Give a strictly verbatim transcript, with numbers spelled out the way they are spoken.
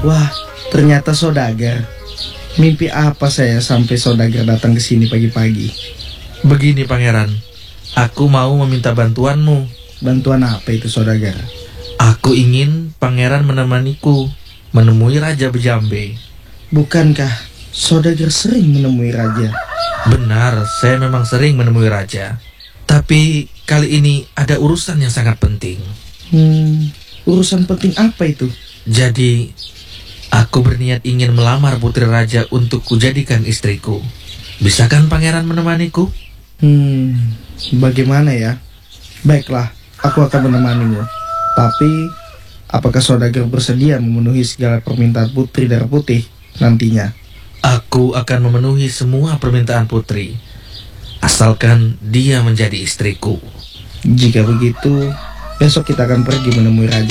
Wah, ternyata saudagar. Mimpi apa saya sampai saudagar datang ke sini pagi-pagi? Begini pangeran, aku mau meminta bantuanmu. Bantuan apa itu saudagar? Aku ingin pangeran menemaniku menemui Raja Bejambe. Bukankah saudagar sering menemui raja? Benar, saya memang sering menemui raja. Tapi kali ini ada urusan yang sangat penting. Hmm, urusan penting apa itu? Jadi, aku berniat ingin melamar putri raja untuk kujadikan istriku. Bisakah pangeran menemaniku? Hmm, bagaimana ya? Baiklah, aku akan menemanimu. Tapi, apakah saudagar bersedia memenuhi segala permintaan putri darah putih nantinya? Aku akan memenuhi semua permintaan putri, asalkan dia menjadi istriku. Jika begitu, besok kita akan pergi menemui raja.